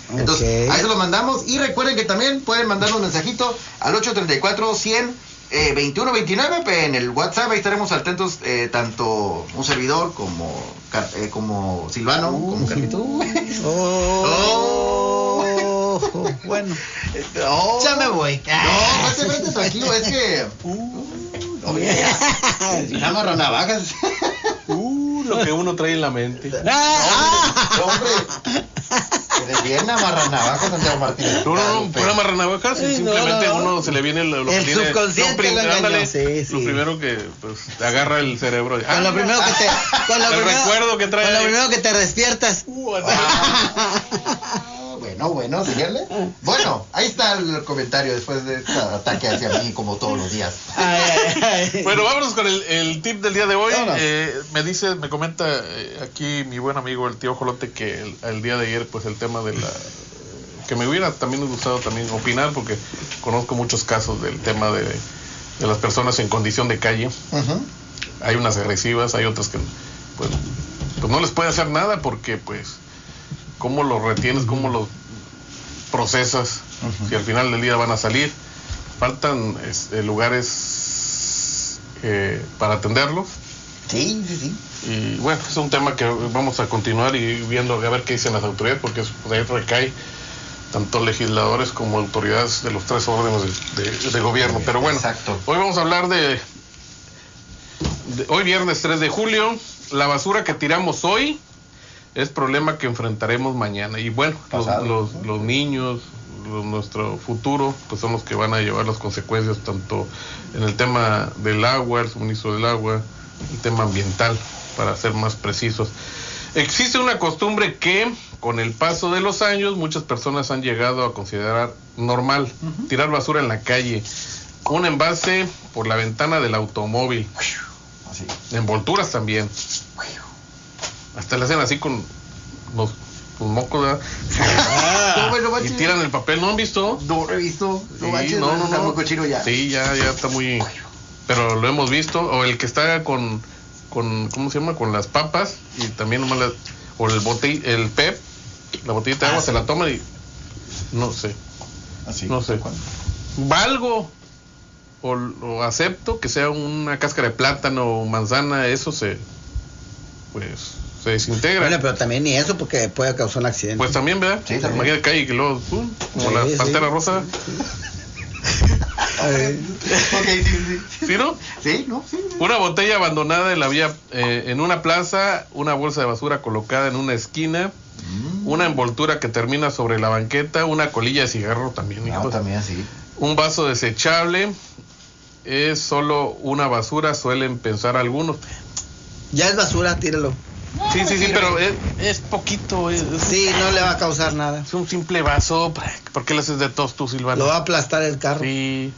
Entonces, ahí se lo mandamos. Y recuerden que también pueden mandarnos un mensajito al 834-100. 2129 en el WhatsApp. Ahí estaremos atentos, tanto un servidor como Silvano, como Carlito. Bueno, ya me voy. No, vete tranquilo, es que una marranavajas. Lo que uno trae en la mente. Hombre, eres bien amarranavajas, Santiago Martínez. No, pura marranavajas, simplemente uno se le viene lo que tiene. Subconsciente lo primero que pues te agarra el cerebro. Con lo primero que te recuerdo que trae. Con lo primero que te despiertas. Bueno, síguele. Bueno, ahí está el comentario después de este ataque hacia mí, como todos los días. Bueno, vámonos con el tip del día de hoy. Me comenta aquí mi buen amigo el tío Jolote que el día de ayer, pues el tema de que me hubiera también gustado también opinar, porque conozco muchos casos del tema de las personas en condición de calle. Hay unas agresivas, hay otras que pues no les puede hacer nada porque pues cómo los retienes, cómo los procesas, si al final del día van a salir. Faltan lugares para atenderlos. Sí. Y bueno, es un tema que vamos a continuar y viendo a ver qué dicen las autoridades, porque ahí recae tanto legisladores como autoridades de los tres órdenes de gobierno. Pero bueno, exacto. Hoy vamos a hablar de hoy viernes 3 de julio, la basura que tiramos hoy es problema que enfrentaremos mañana. Y bueno, los niños, nuestro futuro, pues son los que van a llevar las consecuencias, tanto en el tema del agua, el suministro del agua, el tema ambiental, para ser más precisos. Existe una costumbre que, con el paso de los años, muchas personas han llegado a considerar normal, tirar basura en la calle. Un envase por la ventana del automóvil. Así. Envolturas también. Hasta le hacen así con los mocos, ¿verdad? Y tiran el papel. ¿No han visto? No lo he visto. No, está muy cochino ya. Sí, ya está muy... Pero lo hemos visto. O el que está con ¿cómo se llama? Con las papas y también nomás o el PEP, la botellita de agua, se la toma y... No sé. Así. No sé. Valgo o acepto que sea una cáscara de plátano o manzana, eso se desintegra. Bueno, pero también ni eso, porque puede causar un accidente. Pues también, ¿verdad? Sí, también. Imagínate cae y que luego, como la pantera rosa. ¿Sí, no? Sí, ¿no? Sí. Una botella abandonada en la vía, en una plaza, una bolsa de basura colocada en una esquina, una envoltura que termina sobre la banqueta, una colilla de cigarro también. También sí. Un vaso desechable, es solo una basura, suelen pensar algunos. Ya es basura, tíralo. Sí, pero es poquito. Sí, no le va a causar nada. Es un simple vaso. ¿Por qué le haces de tos tú, Silvano? Lo va a aplastar el carro. Sí.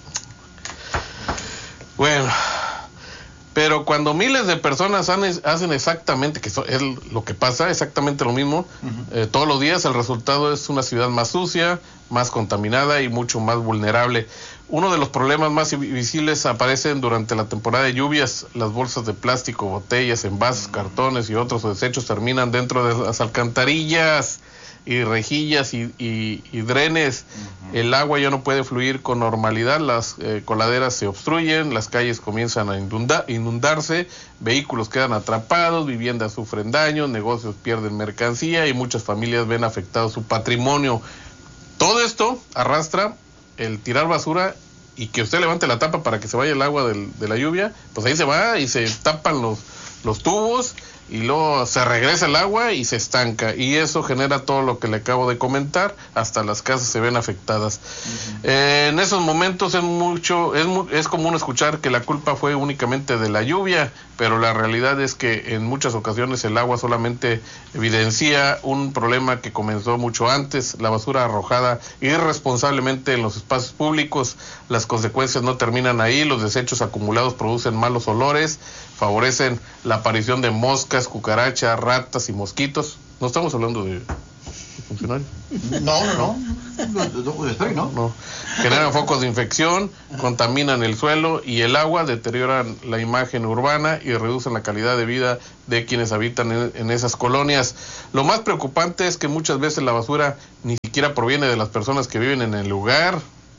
Bueno, pero cuando miles de personas hacen exactamente, que es lo que pasa, exactamente lo mismo, todos los días, el resultado es una ciudad más sucia, más contaminada y mucho más vulnerable. Uno de los problemas más visibles aparecen durante la temporada de lluvias. Las bolsas de plástico, botellas, envases, cartones y otros desechos terminan dentro de las alcantarillas y rejillas y drenes. El agua ya no puede fluir con normalidad, las coladeras se obstruyen, las calles comienzan a inundarse, vehículos quedan atrapados, viviendas sufren daños, negocios pierden mercancía y muchas familias ven afectado su patrimonio. Todo esto arrastra el tirar basura y que usted levante la tapa para que se vaya el agua de la lluvia, pues ahí se va y se tapan los tubos y luego se regresa el agua y se estanca, y eso genera todo lo que le acabo de comentar, hasta las casas se ven afectadas. En esos momentos es común escuchar que la culpa fue únicamente de la lluvia, pero la realidad es que en muchas ocasiones el agua solamente evidencia un problema que comenzó mucho antes, la basura arrojada irresponsablemente en los espacios públicos. Las consecuencias no terminan ahí, los desechos acumulados producen malos olores, favorecen la aparición de moscas, cucarachas, ratas y mosquitos. No estamos hablando de funcionarios. No. Espero, ¿no? No. Generan focos de infección, contaminan el suelo y el agua, deterioran la imagen urbana y reducen la calidad de vida de quienes habitan en esas colonias. Lo más preocupante es que muchas veces la basura ni siquiera proviene de las personas que viven en el lugar.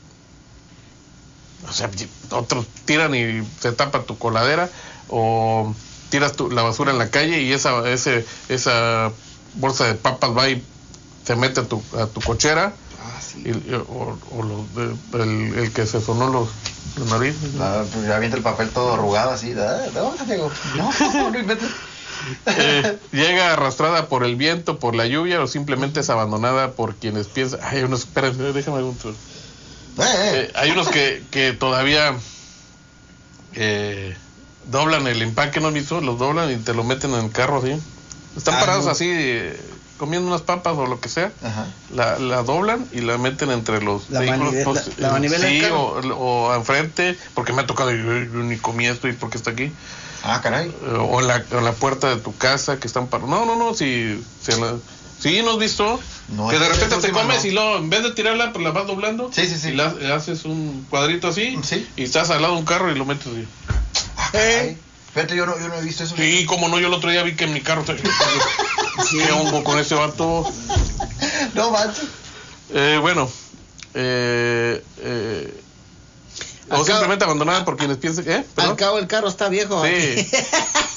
O sea, otros tiran y se tapa tu coladera, o tiras la basura en la calle y esa bolsa de papas va y se mete a tu cochera. Sí. El que se sonó los nariz. Pues ya avienta el papel todo arrugado así. ¿De dónde llegó? No inventes. Llega arrastrada por el viento, por la lluvia, o simplemente es abandonada por quienes piensan. Hay unos, espérenme, déjame un segundo. Hay unos que todavía doblan el empaque, ¿no has visto? Los doblan y te lo meten en el carro así. Están parados así, comiendo unas papas o lo que sea. Ajá. La doblan y la meten entre los vehículos. La manivela sí, o enfrente, porque me ha tocado, yo ni comí esto y porque está aquí. Ah, caray. O en la puerta de tu casa que están parados. No, sí, ¿no has visto? No, que de repente te comes y luego, en vez de tirarla, pues la vas doblando. Sí. Y le haces un cuadrito así. Sí. Y estás al lado de un carro y lo metes así. Fíjate, yo no he visto eso. Sí, como no, yo el otro día vi que en mi carro ¿qué hongo con ese vato? No manches. Bueno, o simplemente abandonada por quienes piensen que... Al cabo el carro está viejo. Sí. Sí.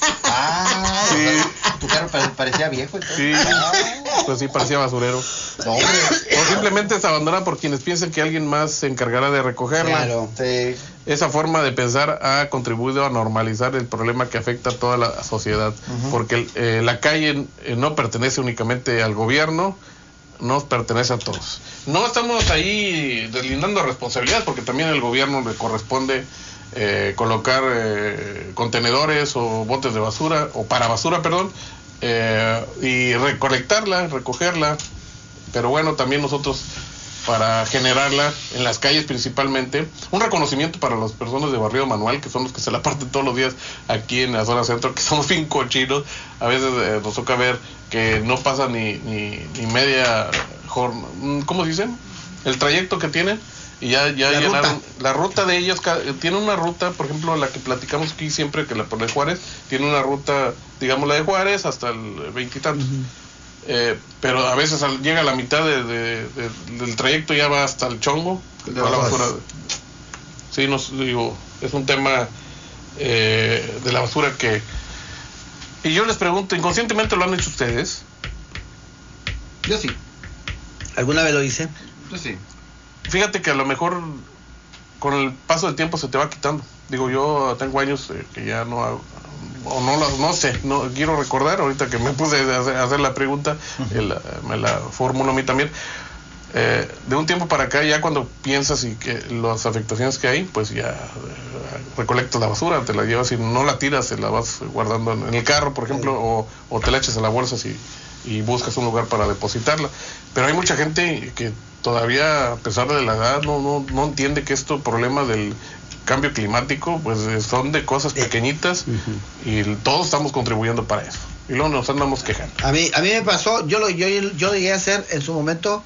Tu carro parecía viejo. Sí. Pues sí, parecía basurero. No, hombre. O simplemente es abandonada por quienes piensan que alguien más se encargará de recogerla. Claro. Sí. Esa forma de pensar ha contribuido a normalizar el problema que afecta a toda la sociedad, porque la calle no pertenece únicamente al gobierno, nos pertenece a todos. No estamos ahí deslindando responsabilidades, porque también al gobierno le corresponde colocar contenedores o botes de basura, o para basura, perdón, y recolectarla, recogerla. Pero bueno, también nosotros, para generarla en las calles principalmente, un reconocimiento para las personas de Barrio Manuel, que son los que se la parten todos los días aquí en la zona centro, que somos bien cochinos. A veces nos toca ver que no pasa ni media jornada, ¿cómo se dice? El trayecto que tienen, y ya llenaron la ruta de ellas. Tiene una ruta, por ejemplo, la que platicamos aquí siempre, que la por de Juárez, tiene una ruta, digamos la de Juárez hasta el 20 y tantos. Pero a veces llega a la mitad del trayecto, ya va hasta el chongo, toda la basura. Sí, es un tema de la basura que... Y yo les pregunto, ¿inconscientemente lo han hecho ustedes? Yo sí. ¿Alguna vez lo hice? Yo sí. Fíjate que a lo mejor con el paso del tiempo se te va quitando. Digo, yo tengo años que ya no hago, o no sé, no quiero recordar. Ahorita que me puse a hacer la pregunta, me la formulo a mí también. De un tiempo para acá, ya cuando piensas y que las afectaciones que hay, pues ya recolectas la basura, te la llevas y no la tiras, te la vas guardando en el carro, por ejemplo, o te la echas a la bolsa y buscas un lugar para depositarla. Pero hay mucha gente que todavía, a pesar de la edad, no entiende que estos problemas del cambio climático pues son de cosas pequeñitas, y todos estamos contribuyendo para eso, y luego nos andamos quejando. A mí me pasó, yo llegué a hacer en su momento,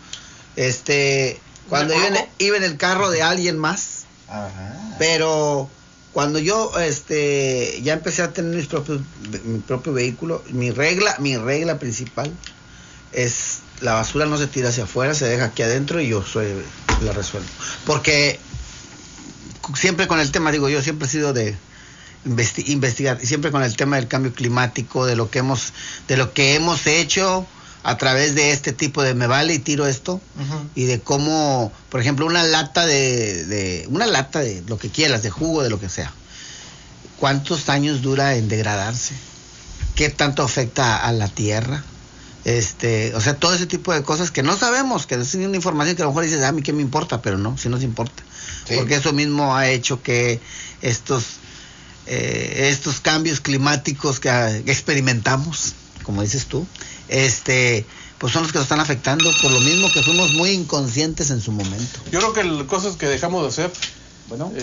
cuando iba en el carro de alguien más. Ajá. Pero cuando yo ya empecé a tener mi propio vehículo, mi regla principal es: la basura no se tira hacia afuera, se deja aquí adentro y yo la resuelvo. Porque siempre con el tema, yo siempre he sido de investigar, y siempre con el tema del cambio climático, de lo que hemos hecho a través de este tipo de me vale y tiro esto, y de cómo, por ejemplo, una lata de lo que quieras, de jugo, de lo que sea, ¿cuántos años dura en degradarse? ¿Qué tanto afecta a la tierra? O sea, todo ese tipo de cosas que no sabemos, que es una información que a lo mejor dices, a mí qué me importa, pero no, sí nos importa. Sí. Porque eso mismo ha hecho que estos cambios climáticos que experimentamos, como dices tú, pues son los que nos están afectando, por lo mismo que fuimos muy inconscientes en su momento. Yo creo que cosas que dejamos de hacer, bueno,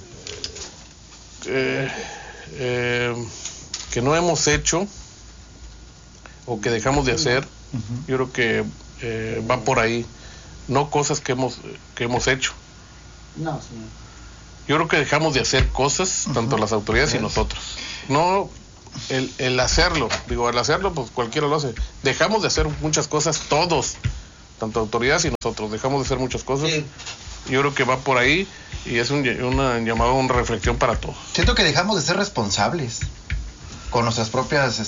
que no hemos hecho o que dejamos de hacer, yo creo que va por ahí, no cosas que hemos hecho. No, señor. Yo creo que dejamos de hacer cosas, tanto las autoridades y nosotros. No el hacerlo, al hacerlo pues cualquiera lo hace. Dejamos de hacer muchas cosas, todos tanto autoridades y nosotros. Dejamos de hacer muchas cosas. Sí. Yo creo que va por ahí y es un llamado, una reflexión para todos. Siento que dejamos de ser responsables con nuestras propias,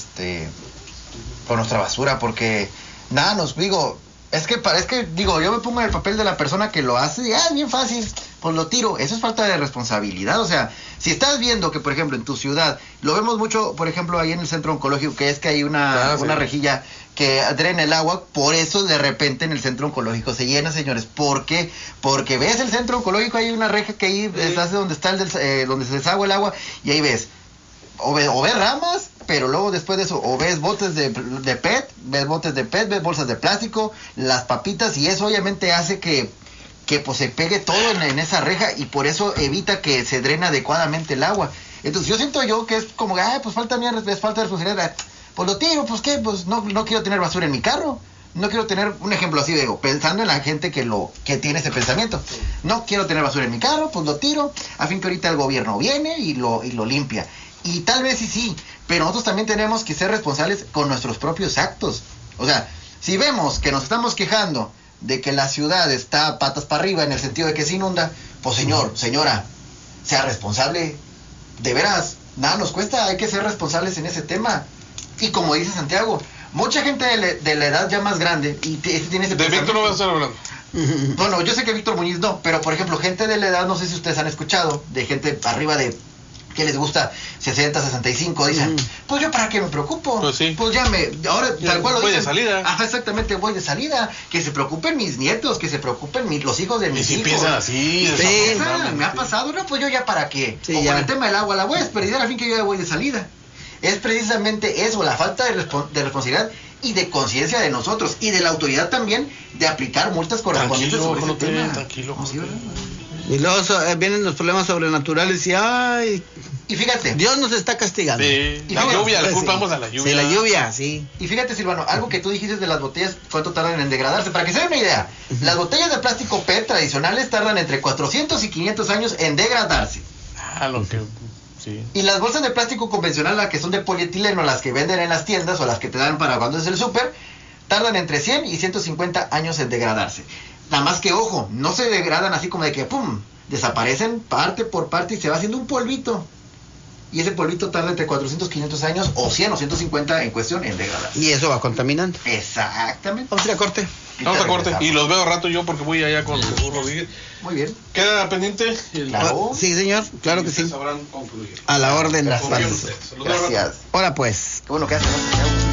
con nuestra basura, porque nada, es que yo me pongo en el papel de la persona que lo hace y es bien fácil, pues lo tiro. Eso es falta de responsabilidad. O sea, si estás viendo que, por ejemplo, en tu ciudad, lo vemos mucho, por ejemplo, ahí en el centro oncológico, que es que hay una rejilla que drena el agua, por eso de repente en el centro oncológico se llena, señores. ¿Por qué? Porque ves el centro oncológico, hay una reja que ahí estás donde está donde se desagua el agua, y ahí ves o ves ramas, pero luego después de eso, o ves botes de PET, ves bolsas de plástico, las papitas, y eso obviamente hace que pues se pegue todo en esa reja, y por eso evita que se drene adecuadamente el agua. Entonces yo siento que es como, pues falta de responsabilidad, pues lo tiro, pues qué, pues no quiero tener basura en mi carro. No quiero tener un ejemplo así, pensando en la gente que tiene ese pensamiento. No quiero tener basura en mi carro, pues lo tiro, a fin que ahorita el gobierno viene y lo limpia. Y tal vez sí, pero nosotros también tenemos que ser responsables con nuestros propios actos. O sea, si vemos que nos estamos quejando de que la ciudad está patas para arriba en el sentido de que se inunda, pues señora, sea responsable. De veras, nada nos cuesta, hay que ser responsables en ese tema. Y como dice Santiago, mucha gente de la edad ya más grande, y tiene ese de Víctor no vas a estar hablando. Bueno, yo sé que Víctor Muñiz no, pero por ejemplo, gente de la edad, no sé si ustedes han escuchado, de gente arriba de, que les gusta 60, 65, dicen, pues yo para qué me preocupo, pues sí, pues ahora tal cual lo voy dicen, de salida. Ajá, exactamente, voy de salida, que se preocupen mis nietos, que se preocupen los hijos de mis hijos. Y si piensan así, me ha pasado, no, pues yo ya para qué, sí, o ya. con el tema del agua la voy a desperdiciar, al fin que yo ya voy de salida. Es precisamente eso, la falta de responsabilidad y de conciencia de nosotros y de la autoridad también de aplicar multas correspondientes sobre ese tema. Tranquilo. Y luego vienen los problemas sobrenaturales y fíjate, Dios nos está castigando. Sí, la lluvia, le culpamos a la lluvia. Sí, la lluvia, sí. Y fíjate, Silvano, algo que tú dijiste de las botellas, ¿cuánto tardan en degradarse? Para que se den una idea, las botellas de plástico PET tradicionales tardan entre 400 y 500 años en degradarse. Lo que... Sí. Y las bolsas de plástico convencional, las que son de polietileno, las que venden en las tiendas o las que te dan para cuando es el súper, tardan entre 100 y 150 años en degradarse. Nada más que, ojo, no se degradan así como de que ¡pum! Desaparecen parte por parte y se va haciendo un polvito. Y ese polvito tarda entre 400, 500 años o 100 o 150 en cuestión en degradarse. Y eso va contaminando. Exactamente. Vamos a ir a corte. Vamos a corte. Y los veo rato yo porque voy allá con Jesús Rodríguez. Muy bien. ¿Queda pendiente? Claro. Sí, señor, claro que sí. Sabrán concluir. A la orden. Gracias. Gracias. Gracias. Ahora pues. Qué bueno que hacen.